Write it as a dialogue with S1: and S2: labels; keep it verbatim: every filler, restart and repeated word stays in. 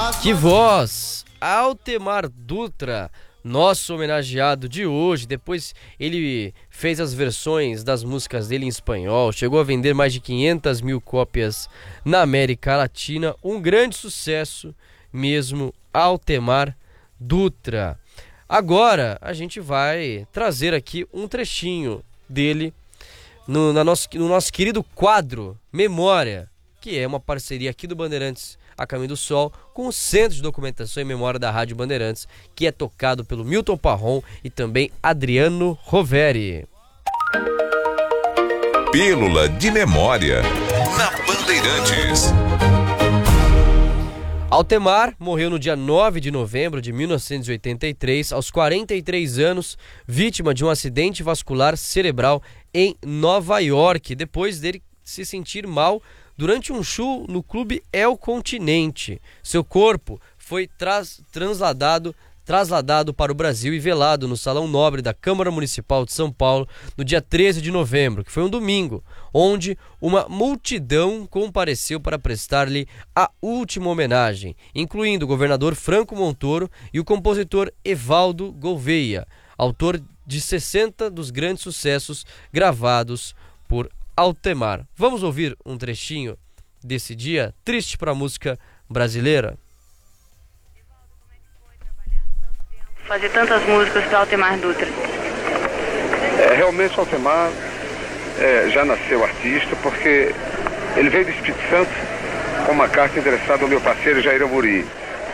S1: Que voz! Altemar Dutra, nosso homenageado de hoje. Depois ele fez as versões das músicas dele em espanhol, chegou a vender mais de quinhentas mil cópias na América Latina. Um grande sucesso mesmo, Altemar Dutra. Agora a gente vai trazer aqui um trechinho dele no, na nosso, no nosso querido quadro Memória, que é uma parceria aqui do Bandeirantes A Caminho do Sol com o Centro de Documentação e Memória da Rádio Bandeirantes, que é tocado pelo Milton Parron e também Adriano Roveri.
S2: Pílula de Memória na Bandeirantes.
S1: Altemar morreu no dia nove de novembro de mil novecentos e oitenta e três, aos quarenta e três anos, vítima de um acidente vascular cerebral em Nova York, depois dele se sentir mal durante um show no Clube El Continente. Seu corpo foi tras, transladado, trasladado para o Brasil e velado no Salão Nobre da Câmara Municipal de São Paulo no dia treze de novembro, que foi um domingo, onde uma multidão compareceu para prestar-lhe a última homenagem, incluindo o governador Franco Montoro e o compositor Evaldo Gouveia, autor de sessenta dos grandes sucessos gravados por Altemar. Vamos ouvir um trechinho desse dia triste para a música brasileira?
S3: Fazer tantas músicas para Altemar Dutra.
S4: É, realmente o Altemar é, já nasceu artista, porque ele veio do Espírito Santo com uma carta endereçada ao meu parceiro Jair Amorim.